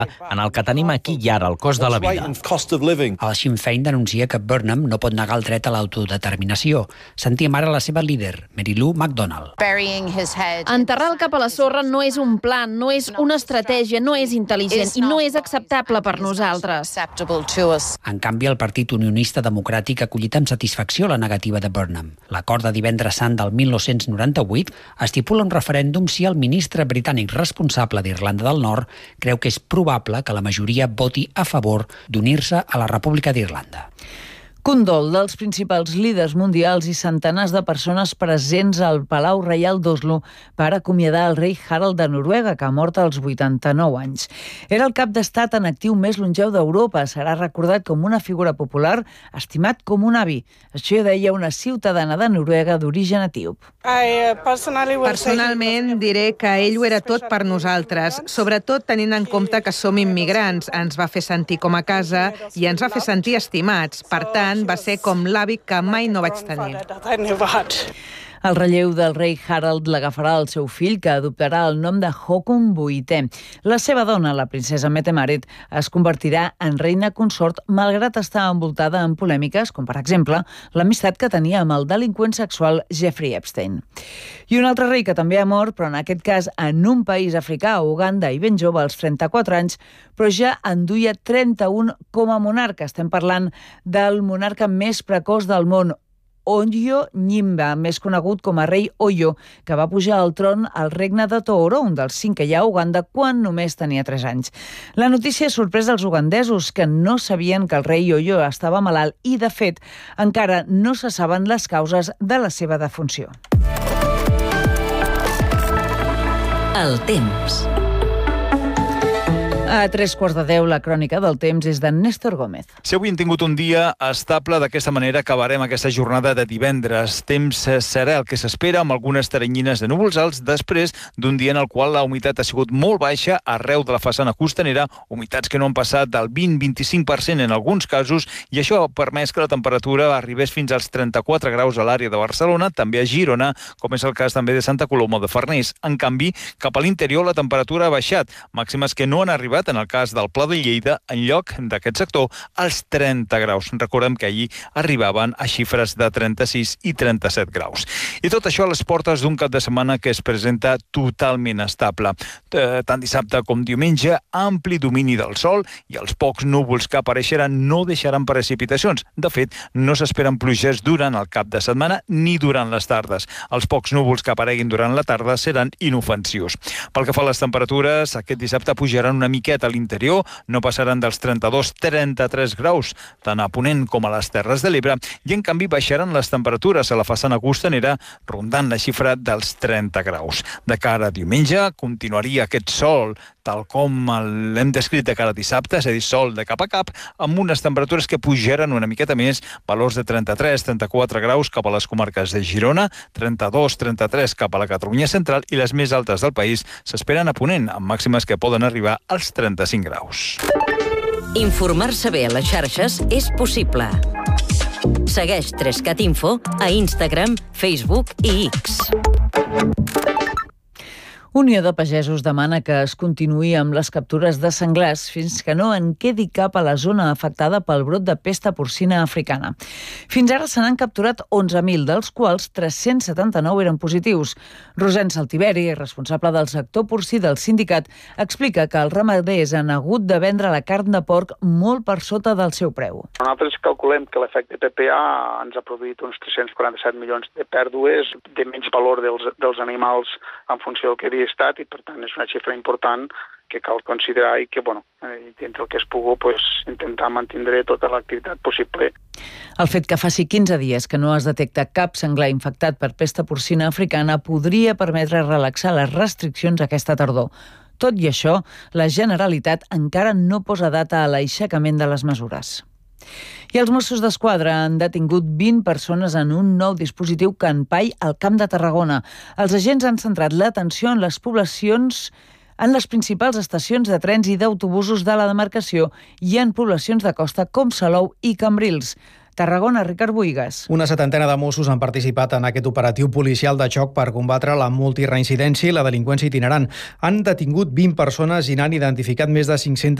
en el que tenim aquí i ara el cost de la vida. El Sinn Féin denuncia que Burnham no pot negar el dret a l'autodeterminació. Sentim ara la seva líder, Mary Lou McDonald. Enterrar el cap a la sorra no és un plan, no és una estratègia, no és intel·ligent i no és acceptable per nosaltres. En canvi, el Partit Unionista Democràtic ha acollit amb satisfacció la negativa de Burnham. L'acord de Divendres Sant del 1998 estipula un referèndum si el ministre britànic responsable d'Irlanda del Nord creu que és probable que la majoria voti a favor d'unir-se a la República d'Irlanda. Condol dels principals líders mundials i centenars de persones presents al Palau Reial d'Oslo per acomiadar el rei Harald de Noruega, que ha mort als 89 anys. Era el cap d'estat en actiu més longeu d'Europa. Serà recordat com una figura popular, estimat com un avi. Això deia una ciutadana de Noruega d'origen etíop. Personalment diré que ell ho era tot per nosaltres, sobretot tenint en compte que som immigrants. Ens va fer sentir com a casa i ens va fer sentir estimats. Per tant, va ser com l'avi que mai no vaig tenir. El relleu del rei Harald l'agafarà el seu fill, que adoptarà el nom de Håkon VIII. La seva dona, la princesa Mette-Marit, es convertirà en reina consort, malgrat estar envoltada en polèmiques, com per exemple l'amistat que tenia amb el delinqüent sexual Jeffrey Epstein. I un altre rei que també ha mort, però en aquest cas en un país africà, Uganda, i ben jove, als 34 anys, però ja en duia 31 com a monarca. Estem parlant del monarca més precoç del món, Oyo Nyimba, més conegut com a rei Oyo, que va pujar al tron al regne de Tooro, un dels 5 que hi ha a Uganda, quan només tenia 3 anys. La notícia ha sorprès els ugandesos, que no sabien que el rei Oyo estava malalt i, de fet, encara no se saben les causes de la seva defunció. El temps. A 3:15, la crònica del temps és d'en Néstor Gómez. Si avui hem tingut un dia estable, d'aquesta manera acabarem aquesta jornada de divendres. Temps serà el que s'espera, amb algunes teranyines de núvols alts, després d'un dia en el qual la humitat ha sigut molt baixa arreu de la façana costanera, humitats que no han passat del 20-25% en alguns casos, i això ha permès que la temperatura arribés fins als 34 graus a l'àrea de Barcelona, també a Girona, com és el cas també de Santa Coloma de Farners. En canvi, cap a l'interior la temperatura ha baixat, màximes que no han arribat en el cas del Pla de Lleida, en lloc d'aquest sector, als 30 graus. Recordem que allí arribaven a xifres de 36 i 37 graus. I tot això a les portes d'un cap de setmana que es presenta totalment estable. Tant dissabte com diumenge, ampli domini del sol i els pocs núvols que apareixeran no deixaran precipitacions. De fet, no s'esperen pluges durant el cap de setmana ni durant les tardes. Els pocs núvols que apareguin durant la tarda seran inofensius. Pel que fa a les temperatures, aquest dissabte pujaran una miqueta a l'interior, no passaran dels 32-33 graus, tant a Ponent com a les Terres de l'Ebre, i en canvi baixaran les temperatures a la façana costanera, rondant la xifra dels 30 graus. De cara a diumenge, continuaria aquest sol, tal com l'hem descrit de cara a dissabte, és a dir, sol de cap a cap, amb unes temperatures que pujaran una miqueta més, valors de 33-34 graus cap a les comarques de Girona, 32-33 cap a la Catalunya central, i les més altes del país s'esperen a Ponent, amb màximes que poden arribar als 35 graus. Informar-se bé a les xarxes és possible. Segueix 3cat Info a Instagram, Facebook i X. Unió de Pagesos demana que es continuï amb les captures de senglars fins que no en quedi cap a la zona afectada pel brot de pesta porcina africana. Fins ara se n'han capturat 11.000, dels quals 379 eren positius. Rosén Saltiveri, responsable del sector porcí del sindicat, explica que els ramaders han hagut de vendre la carn de porc molt per sota del seu preu. Nosaltres calculem que l'efecte PPA ens ha produït uns 347 milions de pèrdues, de menys valor dels animals en funció del que havia estat, i per tant és una xifra important que cal considerar i que, dintre el que es pugui, intentar mantindre tota l'activitat possible. El fet que faci 15 dies que no es detecta cap senglar infectat per pesta porcina africana podria permetre relaxar les restriccions aquesta tardor. Tot i això, la Generalitat encara no posa data a l'aixecament de les mesures. I els Mossos d'Esquadra han detingut 20 persones en un nou dispositiu Canpai al Camp de Tarragona. Els agents han centrat l'atenció en les poblacions, en les principals estacions de trens i d'autobusos de la demarcació i en poblacions de costa com Salou i Cambrils. Tarragona, Ricard Buigas. Una setantena de Mossos han participat en aquest operatiu policial de xoc per combatre la multireincidència i la delinqüència itinerant. Han detingut 20 persones i n'han identificat més de 500